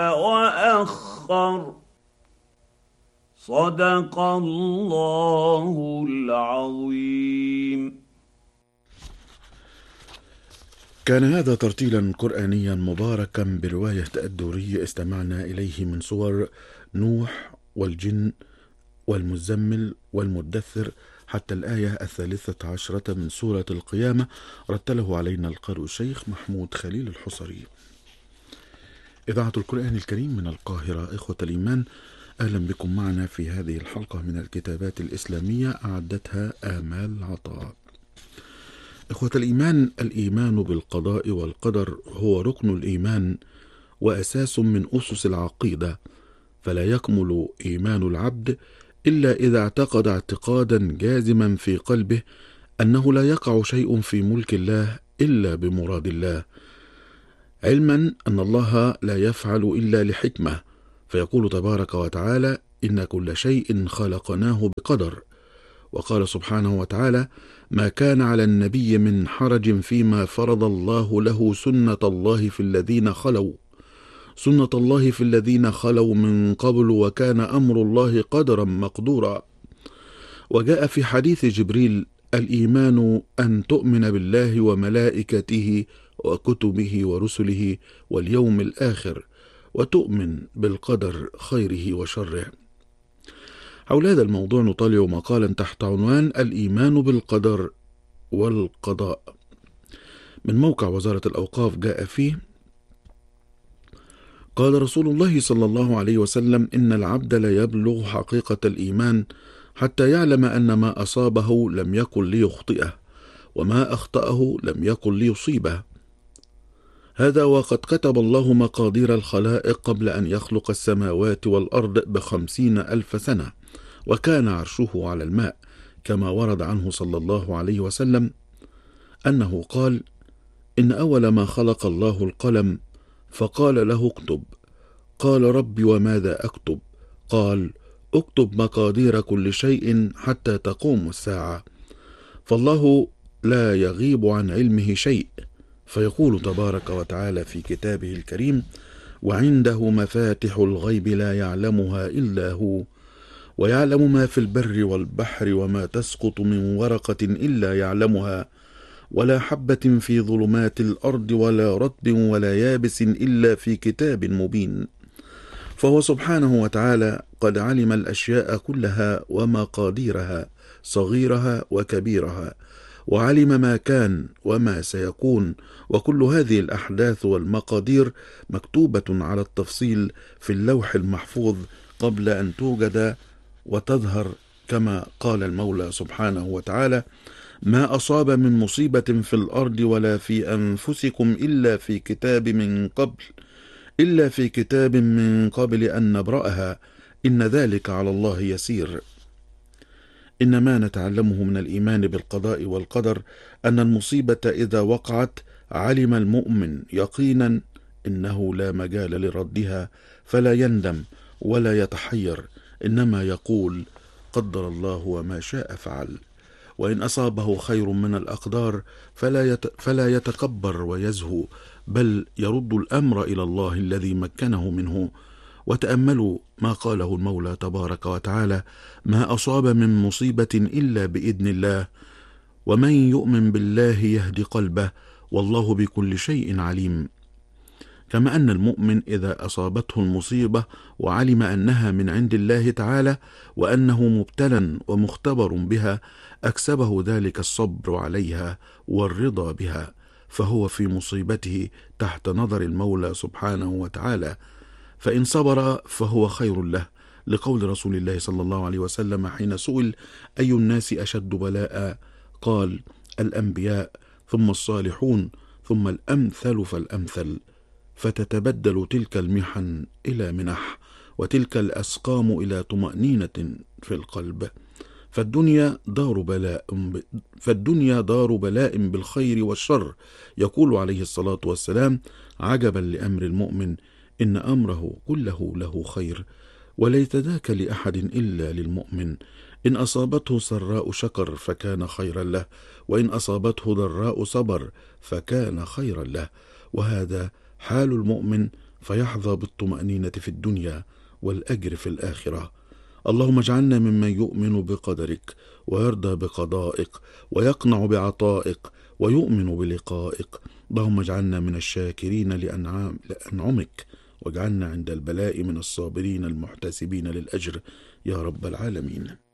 وأخر. صدق الله العظيم. كان هذا ترتيلا قرآنيا مباركا برواية الدوري استمعنا إليه من سور نوح والجن والمزمل والمدثر حتى الآية 13 من سورة القيامة. رتله علينا القارئ الشيخ محمود خليل الحصري. إذاعة القرآن الكريم من القاهرة. إخوة الإيمان، أهلا بكم معنا في هذه الحلقة من الكتابات الإسلامية أعدتها آمال عطاء. إخوة الإيمان، الإيمان بالقضاء والقدر هو ركن الإيمان وأساس من أسس العقيدة، فلا يكمل إيمان العبد إلا إذا اعتقد اعتقادا جازما في قلبه أنه لا يقع شيء في ملك الله إلا بمراد الله، علما أن الله لا يفعل إلا لحكمة، فيقول تبارك وتعالى: إن كل شيء خلقناه بقدر. وقال سبحانه وتعالى: ما كان على النبي من حرج فيما فرض الله له سنة الله في الذين خلوا من قبل وكان أمر الله قدرا مقدورا. وجاء في حديث جبريل: الإيمان أن تؤمن بالله وملائكته وكتبه ورسله واليوم الآخر وتؤمن بالقدر خيره وشره. حول هذا الموضوع نطالع مقالا تحت عنوان الإيمان بالقدر والقضاء من موقع وزارة الأوقاف. جاء فيه: قال رسول الله صلى الله عليه وسلم: إن العبد لا يبلغ حقيقة الإيمان حتى يعلم أن ما أصابه لم يكن ليخطئه وما أخطأه لم يكن ليصيبه. هذا وقد كتب الله مقادير الخلائق قبل أن يخلق السماوات والأرض ب50,000 سنة، وكان عرشه على الماء، كما ورد عنه صلى الله عليه وسلم أنه قال: إن أول ما خلق الله القلم فقال له اكتب، قال: رب وماذا أكتب؟ قال: اكتب مقادير كل شيء حتى تقوم الساعة. فالله لا يغيب عن علمه شيء، فيقول تبارك وتعالى في كتابه الكريم: وعنده مفاتح الغيب لا يعلمها إلا هو، ويعلم ما في البر والبحر وما تسقط من ورقة إلا يعلمها، ولا حبة في ظلمات الأرض ولا رطب ولا يابس إلا في كتاب مبين. فهو سبحانه وتعالى قد علم الأشياء كلها ومقاديرها صغيرها وكبيرها، وعلم ما كان وما سيكون، وكل هذه الأحداث والمقادير مكتوبة على التفصيل في اللوح المحفوظ قبل أن توجد وتظهر، كما قال المولى سبحانه وتعالى: ما أصاب من مصيبة في الأرض ولا في أنفسكم إلا في كتاب من قبل أن نبرأها، إن ذلك على الله يسير. إن ما نتعلمه من الإيمان بالقضاء والقدر أن المصيبة إذا وقعت علم المؤمن يقينا إنه لا مجال لردها، فلا يندم ولا يتحير، إنما يقول: قدر الله وما شاء فعل. وإن أصابه خير من الأقدار فلا يتكبر ويزهو، بل يرد الأمر إلى الله الذي مكنه منه. وتأملوا ما قاله المولى تبارك وتعالى: ما أصاب من مصيبة إلا بإذن الله، ومن يؤمن بالله يهدي قلبه، والله بكل شيء عليم. كما أن المؤمن إذا أصابته المصيبة وعلم أنها من عند الله تعالى وأنه مبتلى ومختبر بها، أكسبه ذلك الصبر عليها والرضا بها، فهو في مصيبته تحت نظر المولى سبحانه وتعالى، فإن صبر فهو خير له، لقول رسول الله صلى الله عليه وسلم حين سئل: أي الناس أشد بلاء؟ قال: الأنبياء، ثم الصالحون، ثم الأمثل فالأمثل. فتتبدل تلك المحن إلى منح، وتلك الأسقام إلى طمأنينة في القلب. فالدنيا دار بلاء بالخير والشر. يقول عليه الصلاة والسلام: عجبا لأمر المؤمن، إن أمره كله له خير، وليس ذاك لأحد إلا للمؤمن. إن أصابته سراء شكر فكان خيرا له، وإن أصابته ضراء صبر فكان خيرا له. وهذا حال المؤمن فيحظى بالطمأنينة في الدنيا والأجر في الآخرة. اللهم اجعلنا ممن يؤمن بقدرك ويرضى بقضائك ويقنع بعطائك ويؤمن بلقائك. اللهم اجعلنا من الشاكرين لأنعمك، واجعلنا عند البلاء من الصابرين المحتسبين للأجر يا رب العالمين.